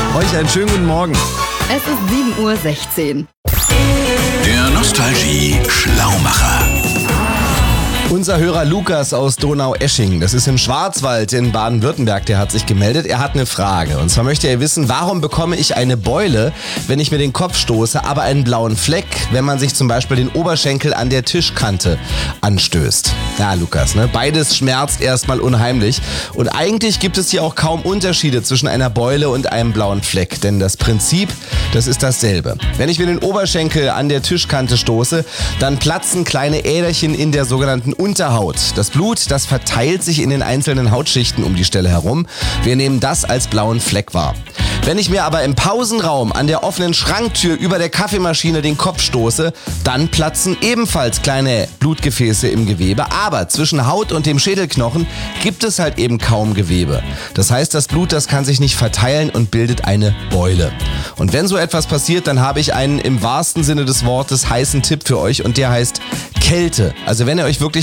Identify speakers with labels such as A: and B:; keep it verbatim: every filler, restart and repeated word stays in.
A: Euch einen schönen guten Morgen.
B: Es ist sieben Uhr sechzehn.
C: Der Nostalgie-Schlaumacher.
A: Unser Hörer Lukas aus Donaueschingen, das ist im Schwarzwald in Baden-Württemberg, der hat sich gemeldet. Er hat eine Frage. Und zwar möchte er wissen, warum bekomme ich eine Beule, wenn ich mir den Kopf stoße, aber einen blauen Fleck, wenn man sich zum Beispiel den Oberschenkel an der Tischkante anstößt. Ja, Lukas, ne? Beides schmerzt erstmal unheimlich. Und eigentlich gibt es hier auch kaum Unterschiede zwischen einer Beule und einem blauen Fleck. Denn das Prinzip, das ist dasselbe. Wenn ich mir den Oberschenkel an der Tischkante stoße, dann platzen kleine Äderchen in der sogenannten Unterhaut. Das Blut, das verteilt sich in den einzelnen Hautschichten um die Stelle herum. Wir nehmen das als blauen Fleck wahr. Wenn ich mir aber im Pausenraum an der offenen Schranktür über der Kaffeemaschine den Kopf stoße, dann platzen ebenfalls kleine Blutgefäße im Gewebe. Aber zwischen Haut und dem Schädelknochen gibt es halt eben kaum Gewebe. Das heißt, das Blut, das kann sich nicht verteilen und bildet eine Beule. Und wenn so etwas passiert, dann habe ich einen im wahrsten Sinne des Wortes heißen Tipp für euch und der heißt Kälte. Also wenn ihr euch wirklich